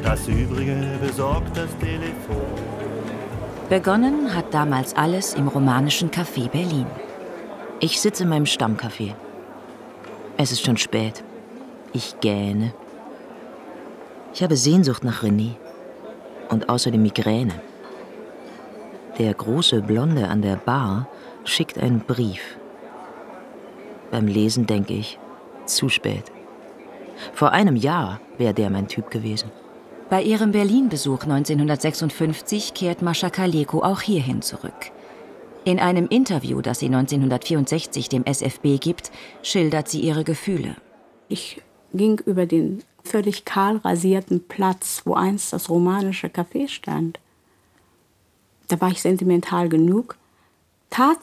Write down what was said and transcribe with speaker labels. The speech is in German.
Speaker 1: Das Übrige besorgt das Telefon.
Speaker 2: Begonnen hat damals alles im romanischen Café Berlin. Ich sitze in meinem Stammcafé. Es ist schon spät. Ich gähne. Ich habe Sehnsucht nach René und außerdem Migräne. Der große Blonde an der Bar schickt einen Brief. Beim Lesen denke ich, zu spät. Vor einem Jahr wäre der mein Typ gewesen. Bei ihrem Berlin-Besuch 1956 kehrt Mascha Kaleko auch hierhin zurück. In einem Interview, das sie 1964 dem SFB gibt, schildert sie ihre Gefühle.
Speaker 3: Ich ging über den völlig kahl rasierten Platz, wo einst das romanische Café stand. Da war ich sentimental genug, tat